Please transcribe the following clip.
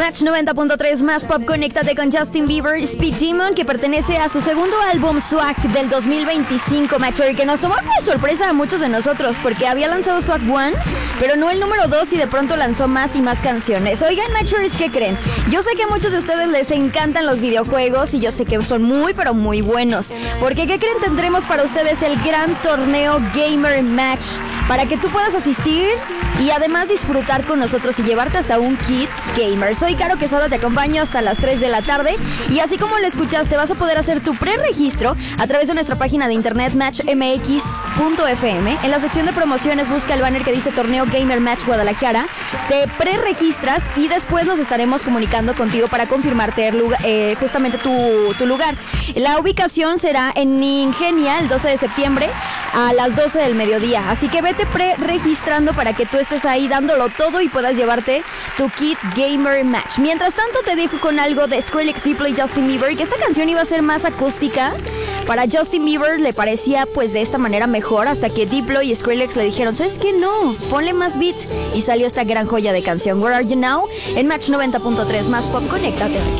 Match 90.3 más pop, conéctate con Justin Bieber, Speed Demon, que pertenece a su segundo álbum Swag del 2025, Matcher, que nos tomó por sorpresa a muchos de nosotros, porque había lanzado Swag 1, pero no el número 2 y de pronto lanzó más y más canciones. Oigan, Matchers, ¿qué creen? Yo sé que a muchos de ustedes les encantan los videojuegos y yo sé que son muy, pero muy buenos, porque ¿qué creen? Tendremos para ustedes el gran torneo Gamer Match, para que tú puedas asistir y además disfrutar con nosotros y llevarte hasta un kit gamer. Soy Caro Quesada, te acompaño hasta las 3 de la tarde y así como lo escuchaste, vas a poder hacer tu preregistro a través de nuestra página de internet matchmx.fm. En la sección de promociones busca el banner que dice Torneo Gamer Match Guadalajara, te preregistras y después nos estaremos comunicando contigo para confirmarte el lugar, justamente tu lugar. La ubicación será en Ingenia el 12 de septiembre a las 12 del mediodía, así que vete preregistrando para que tú estés ahí dándolo todo y puedas llevarte tu kit Gamer Match. Mientras tanto te dejo con algo de Skrillex, Diplo y Justin Bieber, que esta canción iba a ser más acústica. Para Justin Bieber le parecía pues de esta manera mejor, hasta que Diplo y Skrillex le dijeron, ¿sabes qué? No, ponle más beat, y salió esta gran joya de canción, Where Are You Now, en Match 90.3 más pop, conéctate.